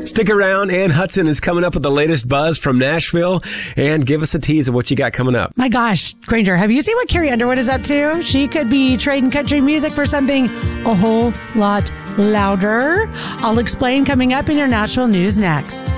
Stick around. Ann Hudson is coming up with the latest buzz from Nashville. And give us a tease of what you got coming up. My gosh, Granger, have you seen what Carrie Underwood is up to? She could be trading country music for something a whole lot louder. I'll explain coming up in your Nashville news next.